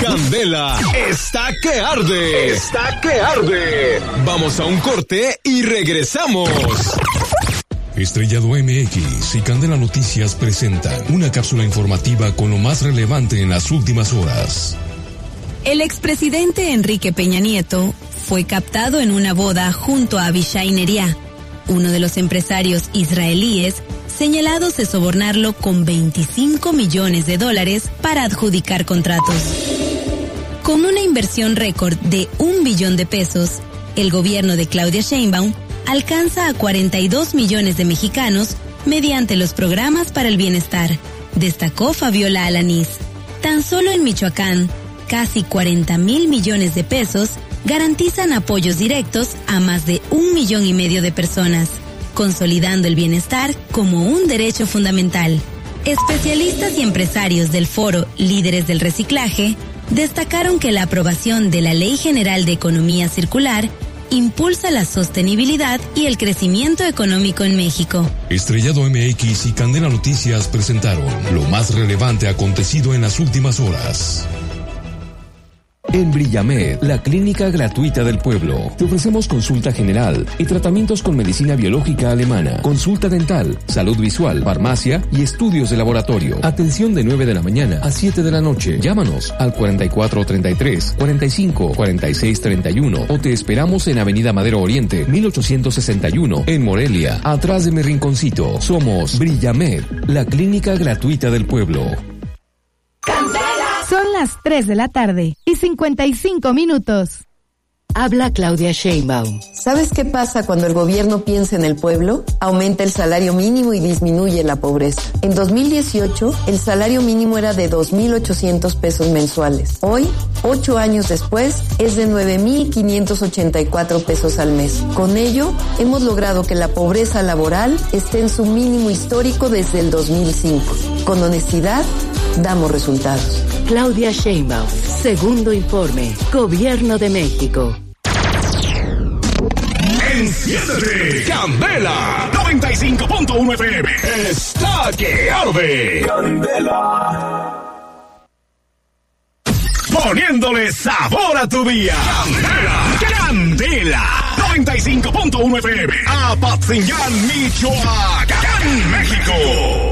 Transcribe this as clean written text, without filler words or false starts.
Candela está que arde. Está que arde. Vamos a un corte y regresamos. Estrellado MX y Candela Noticias presentan una cápsula informativa con lo más relevante en las últimas horas. El expresidente Enrique Peña Nieto fue captado en una boda junto a Avishai Neria, uno de los empresarios israelíes señalados de sobornarlo con $25 millones para adjudicar contratos. Con una inversión récord de $1 billón, el gobierno de Claudia Sheinbaum alcanza a 42 millones de mexicanos mediante los programas para el bienestar, destacó Fabiola Alanís. Tan solo en Michoacán, casi 40,000 millones de pesos garantizan apoyos directos a más de 1,5 millones de personas, consolidando el bienestar como un derecho fundamental. Especialistas y empresarios del foro Líderes del Reciclaje destacaron que la aprobación de la Ley General de Economía Circular impulsa la sostenibilidad y el crecimiento económico en México. Estrellado MX y Candela Noticias presentaron lo más relevante acontecido en las últimas horas. En Brillamed, la clínica gratuita del pueblo, te ofrecemos consulta general y tratamientos con medicina biológica alemana, consulta dental, salud visual, farmacia y estudios de laboratorio. Atención de 9 de la mañana a 7 de la noche. Llámanos al 4433 45 46 31 o te esperamos en Avenida Madero Oriente, 1861, en Morelia, atrás de mi rinconcito. Somos Brillamed, la clínica gratuita del pueblo. Son las 3 de la tarde y 55 minutos. Habla Claudia Sheinbaum. ¿Sabes qué pasa cuando el gobierno piensa en el pueblo? Aumenta el salario mínimo y disminuye la pobreza. En 2018, el salario mínimo era de 2,800 pesos mensuales. Hoy, 8 años después, es de 9,584 pesos al mes. Con ello, hemos logrado que la pobreza laboral esté en su mínimo histórico desde el 2005. Con honestidad, damos resultados. Claudia Sheinbaum, segundo informe, Gobierno de México. Enciéndete, Candela 95.1 FM. Está que arde. Candela. Poniéndole sabor a tu día. Candela 95.1 FM. Apatzingán, Michoacán, México.